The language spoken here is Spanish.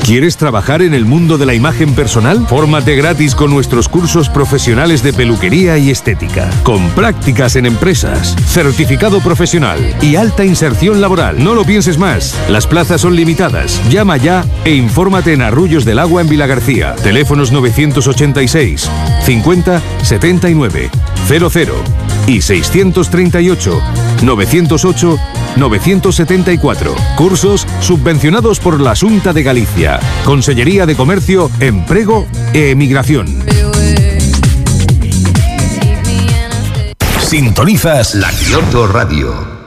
¿Quieres trabajar en el mundo de la imagen personal? Fórmate gratis con nuestros cursos profesionales de peluquería y estética, con prácticas en empresas, certificado profesional y alta inserción laboral. No lo pienses más. Las plazas son limitadas. Llama ya e infórmate en Arrullos del Agua en Vilagarcía. Teléfonos 986 50 79 00 y 638 908 974. Cursos subvencionados por la Xunta de Galicia. Consellería de Comercio, Emprego e Emigración. Sintonizas La Quioto Radio.